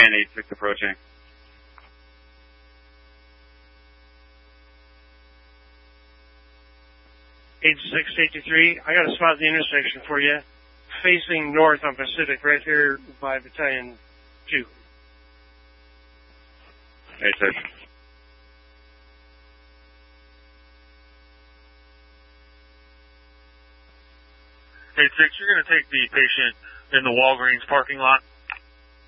8-6 approaching. 8683, I got a spot at the intersection for you, facing north on Pacific, right here by Battalion 2. 8-6. 8-6, you're going to take the patient in the Walgreens parking lot.